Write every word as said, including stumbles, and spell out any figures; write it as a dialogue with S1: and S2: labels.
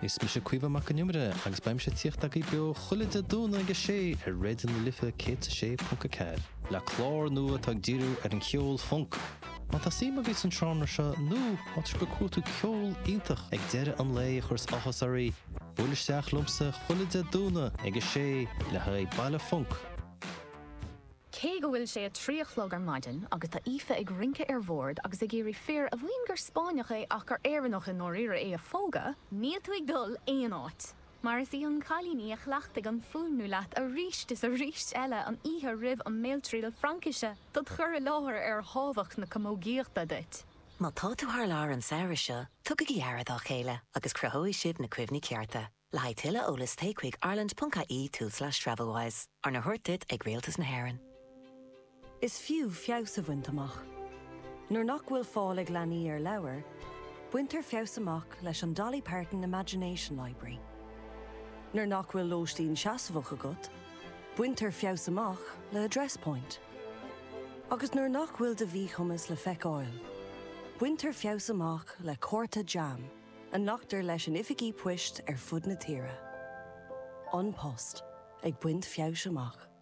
S1: Is mi se cuiomh amach an numre agus baim se tíocht ag i beo chuile a dúna agus sé ar réidir na lifa cé sé punca ceir. Le chlár nua ag díú ar an ceol funk. Má tá sí agus an tránar se nó áit go cuatú ceol ítach ag deire an lé chus achas arí. Bhulisteach lumsa chuile a dúna agus sé le ha baile funk.
S2: Cé go bhfuil sé a tríochlog ar maidin agus tá ife ag rince ar bhord agus ag géirí fear a bhíon gur Spáineach é ach gur éireannach in nóíre é a fóga, ní tú ag dul éon áit. Mar is í an chalíní a chhlaachta an fúnú leat a ríist is a ríist eile an ihe rih an méiltríal Frankise dat chur láthir ar hábhach na commógéachta dit.
S3: Má tá tú thar lár an saoire seo, tugad go dhearad á chéile agus cruthóidh sibh na cuimhní cearta. Le haid tuile eolas taobh ireland punca í tú slash travelwise ar na thuirtid ag réaltas na hÉireann.
S4: Is fiú fios a bhaint amach. Nuair nach bhfuil fáil ag leanaí ar leabhar, buintear fios amach leis an Dolly Parton Imagination Library. Nuair nach bhfuil lóistín seasamhach agat, buintear fios amach le Address Point. Agus nuair nach bhfuil de bhí chumas le feiceáil, buintear fios amach le Córta Jam, an nachtar leis an ificí puist ar fud na tíre. An post ag buint fios amach.